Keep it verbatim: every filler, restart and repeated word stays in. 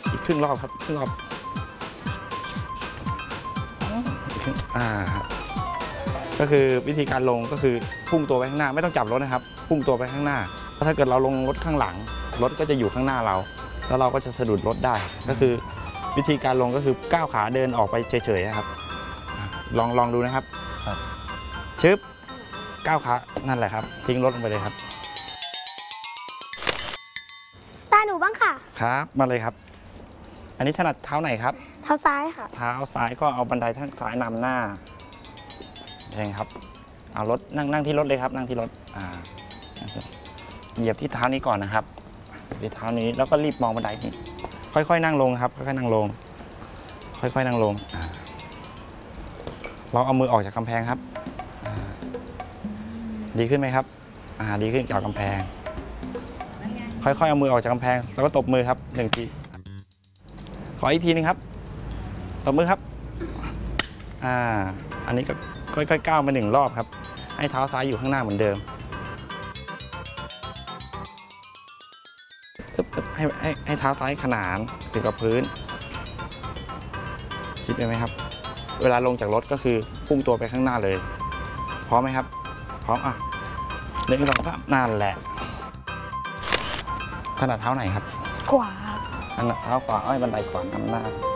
อีกครึ่งรอบครับครึ่งรอบอ่าก็คือวิธีการลงก็คือพุ่งตัวไปข้างหน้าไม่ต้องจับรถนะครับพุ่งตัวไปข้างหน้าถ้าเกิดเราลงรถข้างหลังรถก็จะอยู่ข้างหน้าเราแล้วเราก็จะสะดุดรถได้ก็คือวิธีการลงก็คือก้าวขาเดินออกไปเฉยๆนะครับลองลองดูนะครับชึบก้าวขานั่นแหละครับทิ้งรถลงไปเลยครับตาหนูบ้างค่ะครับมาเลยครับอันนี้ถนัดเท้าไหนครับเท้าซ้ายค่ะเท้าซ้ายก็เอาบันไดทางซ้ายนำหน้าเองครับเอารถนั่งนั่งที่รถเลยครับนั่งที่รถอ่าเหยียบที่เท้านี้ก่อนนะครับที่เท้านี้แล้วก็รีบมองบันไดนี้ค่อยๆนั่งลงครับค่อยๆนั่งลงค่อยๆนั่งลงเราเอามือออกจากกำแพงครับดีขึ้นไหมครับอ่าดีขึ้นจากกำแพงค่อยๆเอามือออกจากกำแพงแล้วก็ตบมือครับหนึ่งทีขออีกทีนึงครับตบมือครับอ่าอันนี้ก็ค่อยๆก้าวมาหนึ่งรอบครับให้เท้าซ้ายอยู่ข้างหน้าเหมือนเดิมให้ให้ให้เท้าซ้ายขนานติดกับพื้นคิดได้ไหมครับเวลาลงจากรถก็คือพุ่งตัวไปข้างหน้าเลยพร้อมไหมครับพร้อมอ่ะหนึ่งสองสามนั่นแหละถนัดเท้าไหนครับขวาถนัดเท้าขวาอ้อยบันไดขวานำหน้า